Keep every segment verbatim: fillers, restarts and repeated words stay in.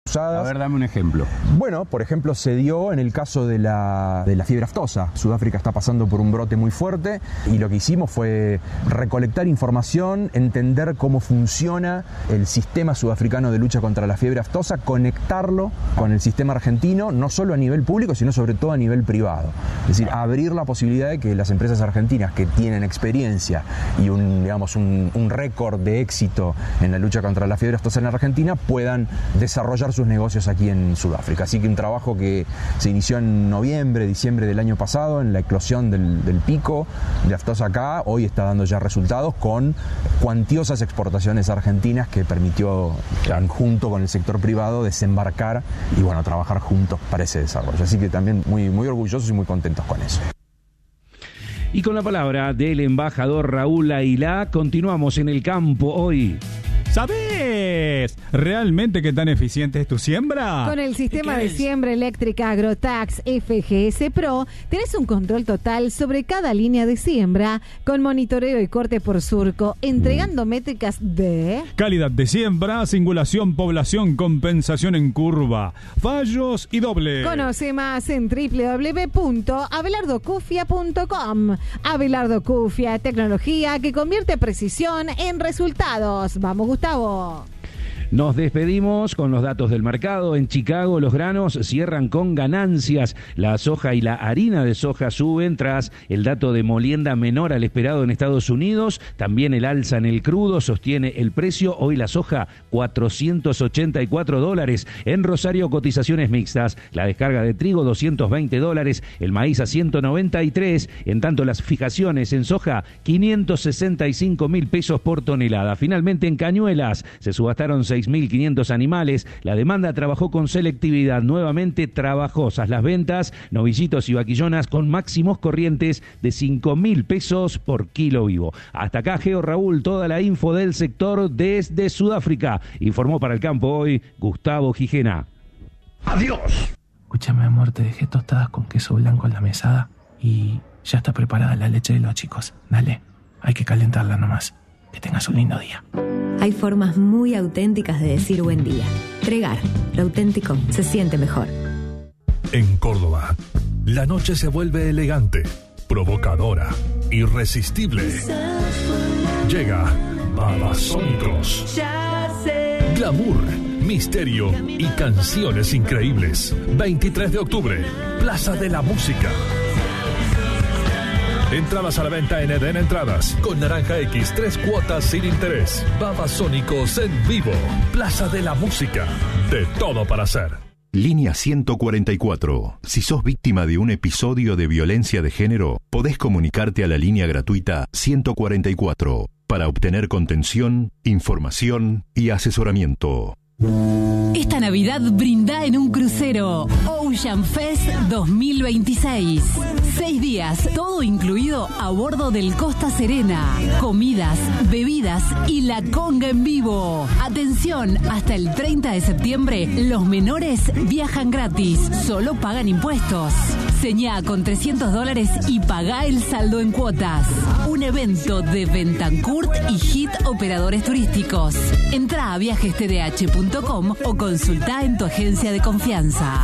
A ver, dame un ejemplo. Bueno, por ejemplo, se dio en el caso de la, de la fiebre aftosa. Sudáfrica está pasando por un brote muy fuerte y lo que hicimos fue recolectar información, entender cómo funciona el sistema sudafricano de lucha contra la fiebre aftosa, conectarlo con el sistema argentino, no solo a nivel público, sino sobre todo a nivel privado. Es decir, abrir la posibilidad de que las empresas argentinas que tienen experiencia y un, digamos, un, un récord de éxito en la lucha contra la fiebre aftosa en Argentina puedan desarrollar sus negocios aquí en Sudáfrica. Así que un trabajo que se inició en noviembre, diciembre del año pasado, en la eclosión del, del pico de aftosa acá, hoy está dando ya resultados con cuantiosas exportaciones argentinas que permitió, claro, junto con el sector privado, desembarcar y bueno, trabajar juntos para ese desarrollo. Así que también muy, muy orgullosos y muy contentos con eso. Y con la palabra del embajador Raúl Ailá, continuamos en el campo hoy. ¿Sabés realmente qué tan eficiente es tu siembra? Con el sistema de siembra eléctrica Agrotax F G S Pro, tenés un control total sobre cada línea de siembra, con monitoreo y corte por surco, entregando métricas de... calidad de siembra, singulación, población, compensación en curva, fallos y doble. Conoce más en doble u doble u doble u punto abelardo cufia punto com. Abelardo Cufia, tecnología que convierte precisión en resultados. Vamos, Gustavo. Nos despedimos con los datos del mercado. En Chicago los granos cierran con ganancias. La soja y la harina de soja suben tras el dato de molienda menor al esperado en Estados Unidos. También el alza en el crudo sostiene el precio. Hoy la soja cuatrocientos ochenta y cuatro dólares. En Rosario cotizaciones mixtas. La descarga de trigo doscientos veinte dólares. El maíz a ciento noventa y tres. En tanto las fijaciones en soja quinientos sesenta y cinco mil pesos por tonelada. Finalmente en cañuelas se subastaron seis mil quinientos animales. La demanda trabajó con selectividad, nuevamente trabajosas las ventas, novillitos y vaquillonas con máximos corrientes de cinco mil pesos por kilo vivo. Hasta acá, Geo Raúl, toda la info del sector desde Sudáfrica. Informó para el campo hoy Gustavo Gijena. ¡Adiós! Escúchame, amor, te dejé tostadas con queso blanco en la mesada y ya está preparada la leche de los chicos. Dale, hay que calentarla nomás. Que tengas un lindo día. Hay formas muy auténticas de decir buen día. Tregar, lo auténtico se siente mejor. En Córdoba, la noche se vuelve elegante, provocadora, irresistible. Llega Babasónicos. Glamour, misterio y canciones increíbles. veintitrés de octubre, Plaza de la Música. Entradas a la venta en Eden Entradas. Con Naranja X, tres cuotas sin interés. Babasónicos en vivo. Plaza de la Música. De todo para hacer. Línea ciento cuarenta y cuatro. Si sos víctima de un episodio de violencia de género, podés comunicarte a la línea gratuita ciento cuarenta y cuatro para obtener contención, información y asesoramiento. Esta Navidad brinda en un crucero. Ocean Fest dos mil veintiséis. Seis días, todo incluido a bordo del Costa Serena. Comidas, bebidas y la conga en vivo. Atención, hasta el treinta de septiembre, los menores viajan gratis. Solo pagan impuestos. Señá con trescientos dólares y pagá el saldo en cuotas. Un evento de Bentancourt y Hit Operadores Turísticos. Entrá a viajes t d h punto com o consultá en tu agencia de confianza.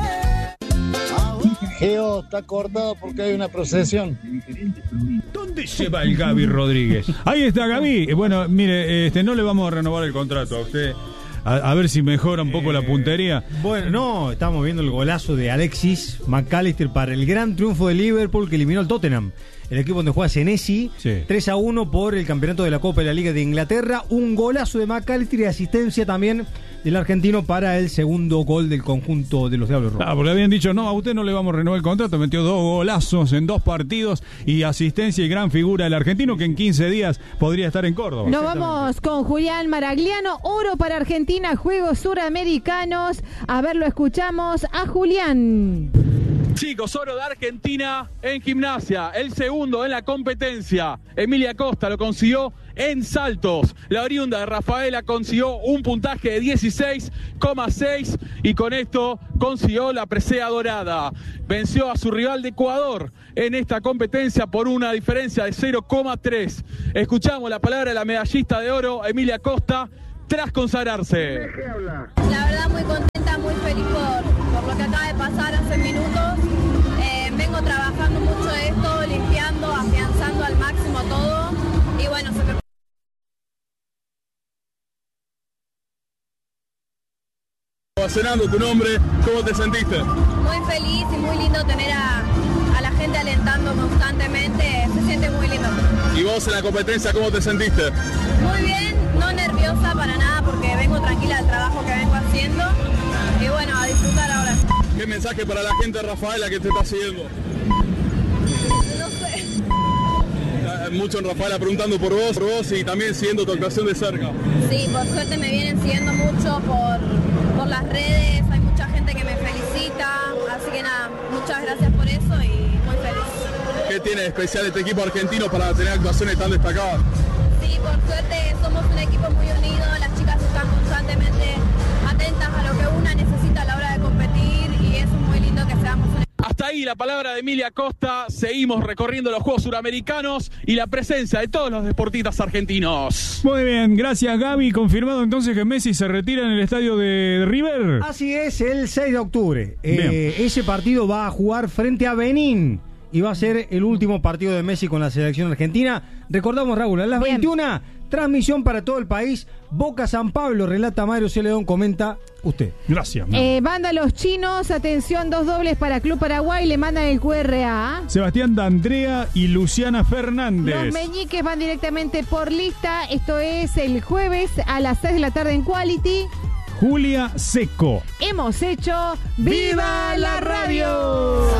Geo, está cortado porque hay una procesión. ¿Dónde se va el Gaby Rodríguez? Ahí está Gaby. Bueno, mire, este no le vamos a renovar el contrato a usted. A, a ver si mejora un poco eh, la puntería. Bueno, no, estamos viendo el golazo de Alexis McAllister para el gran triunfo de Liverpool que eliminó al Tottenham. El equipo donde juega Senesi, sí. tres a uno por el campeonato de la Copa de la Liga de Inglaterra. Un golazo de McAllister y asistencia también del argentino para el segundo gol del conjunto de los Diablos Rojos. Ah, porque habían dicho, no, a usted no le vamos a renovar el contrato. Metió dos golazos en dos partidos y asistencia y gran figura del argentino que en quince días podría estar en Córdoba. Nos vamos con Julián Maragliano. Oro para Argentina, Juegos Suramericanos. A ver, lo escuchamos a Julián. Chicos, oro de Argentina en gimnasia, el segundo en la competencia. Emilia Costa lo consiguió en saltos. La oriunda de Rafaela consiguió un puntaje de dieciséis coma seis y con esto consiguió la presea dorada. Venció a su rival de Ecuador en esta competencia por una diferencia de cero coma tres. Escuchamos la palabra de la medallista de oro, Emilia Costa. tras consagrarse. La verdad muy contenta, muy feliz por, por lo que acaba de pasar hace minutos. Eh, vengo trabajando mucho de esto, limpiando, afianzando al máximo todo. Y bueno, se me... Ovacionando tu nombre, ¿cómo te sentiste? Muy feliz y muy lindo tener a, a la gente alentando constantemente, se siente muy lindo. ¿Y vos en la competencia cómo te sentiste? Muy bien, no nerviosa para nada porque vengo tranquila del trabajo que vengo haciendo y bueno, a disfrutar ahora. ¿Qué mensaje para la gente de Rafaela que te está siguiendo? No sé. Mucho en Rafaela preguntando por vos, por vos y también siguiendo tu actuación de cerca. Sí, por suerte me vienen siguiendo mucho por, por las redes, hay mucha gente que me felicita, así que nada, muchas gracias por eso y muy feliz. ¿Qué tiene de especial este equipo argentino para tener actuaciones tan destacadas? Sí, por suerte somos un equipo muy unido, las chicas están constantemente atentas a lo que una necesita a la hora de competir y eso es muy lindo que seamos un... Hasta ahí la palabra de Emilia Costa. Seguimos recorriendo los Juegos Suramericanos y la presencia de todos los deportistas argentinos. Muy bien, gracias Gaby. Confirmado entonces que Messi se retira en el estadio de River. Así es, el seis de octubre. Eh, ese partido va a jugar frente a Benín y va a ser el último partido de Messi con la selección argentina. Recordamos, Raúl, a las Bien. veintiuna, transmisión para todo el país. Boca San Pablo, relata Mario Celedón, comenta usted. Gracias. Eh, banda Los Chinos, atención, dos dobles para Club Paraguay, le mandan el Q R A. Sebastián D'Andrea y Luciana Fernández. Los meñiques van directamente por lista, esto es el jueves a las seis de la tarde en Quality. Julia Seco. Hemos hecho ¡Viva la Radio!